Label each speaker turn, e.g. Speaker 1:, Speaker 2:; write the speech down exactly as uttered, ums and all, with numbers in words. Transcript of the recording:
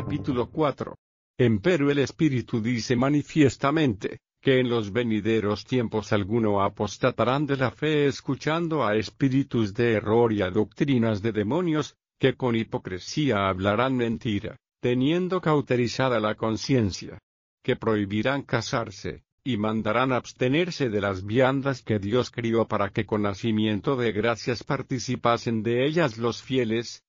Speaker 1: capítulo cuatro. Empero el Espíritu dice manifiestamente, que en los venideros tiempos alguno apostatarán de la fe escuchando a espíritus de error y a doctrinas de demonios, que con hipocresía hablarán mentira, teniendo cauterizada la conciencia, que prohibirán casarse, y mandarán abstenerse de las viandas que Dios crió para que con nacimiento de gracias participasen de ellas los fieles,